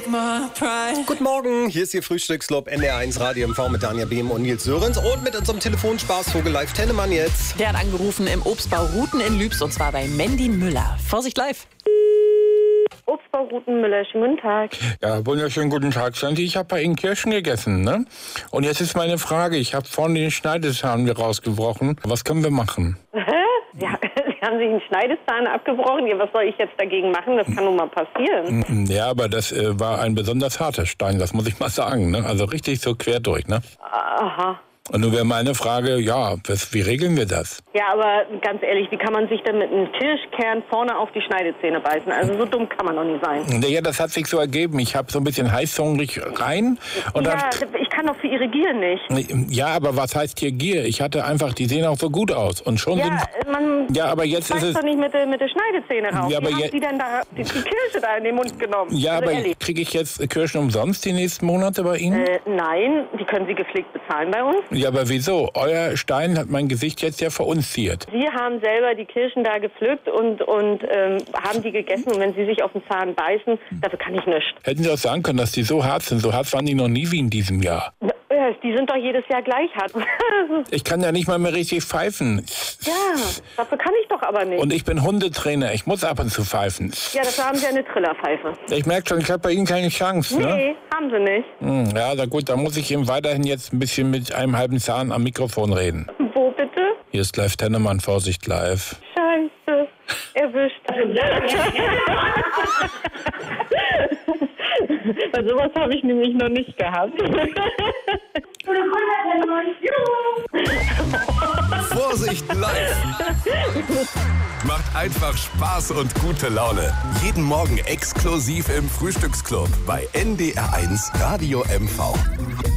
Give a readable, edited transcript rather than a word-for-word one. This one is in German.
Guten Morgen, hier ist Ihr Frühstücksclub NDR1 Radio MV mit Daniel Behm und Nils Sörensen und mit unserem Telefonspaßvogel Live Tennemann jetzt. Der hat angerufen im Obstbau Ruten in Lübs und zwar bei Mandy Müller. Vorsicht live. Obstbau Ruten Müller, schönen guten Tag. Ja, wunderschönen guten Tag, Sandy. Ich habe bei Ihnen Kirschen gegessen, ne? Und jetzt ist meine Frage, ich habe vorne den Schneidezahn mir rausgebrochen. Was können wir machen? Ja, Sie haben sich einen Schneidezahn abgebrochen. Ja, was soll ich jetzt dagegen machen? Das kann nun mal passieren. Ja, aber das war ein besonders harter Stein, das muss ich mal sagen, ne? Also richtig so quer durch, ne? Aha. Und nun wäre meine Frage, ja, wie regeln wir das? Ja, aber ganz ehrlich, wie kann man sich denn mit einem Kirschkern vorne auf die Schneidezähne beißen? Also so dumm kann man doch nicht sein. Ja, das hat sich so ergeben. Ich habe so ein bisschen heißhungrig rein. Und ja, dann, ich kann doch für Ihre Gier nicht. ja, aber was heißt hier Gier? Ich hatte einfach, die sehen auch so gut aus. Und schon Ja, man ja, aber jetzt ist es doch nicht mit der Schneidezähne raus. Ja, aber wie haben Sie denn da die Kirsche da in den Mund genommen? Ja, also aber kriege ich jetzt Kirschen umsonst die nächsten Monate bei Ihnen? Nein, die können Sie gepflegt bezahlen bei uns. Ja, aber wieso? Euer Stein hat mein Gesicht jetzt ja verunziert. Sie haben selber die Kirschen da gepflückt und haben die gegessen. Und wenn Sie sich auf den Zahn beißen, dafür kann ich nichts. Hätten Sie auch sagen können, dass die so hart sind. So hart waren die noch nie wie in diesem Jahr. Ja, die sind doch jedes Jahr gleich hart. Ich kann ja nicht mal mehr richtig pfeifen. Ja, dafür kann ich doch aber nicht. Und ich bin Hundetrainer. Ich muss ab und zu pfeifen. Ja, dafür haben Sie eine Trillerpfeife. Ich merke schon, ich habe bei Ihnen keine Chance. Ne? Nee, haben Sie nicht. Ja, na gut, dann muss ich eben weiterhin jetzt ein bisschen mit einem halben Zahn am Mikrofon reden. Wo bitte? Hier ist Live Tennemann, Vorsicht live. Scheiße, erwischt. Weil sowas habe ich nämlich noch nicht gehabt. Vorsicht live! Macht einfach Spaß und gute Laune. Jeden Morgen exklusiv im Frühstücksclub bei NDR1 Radio MV.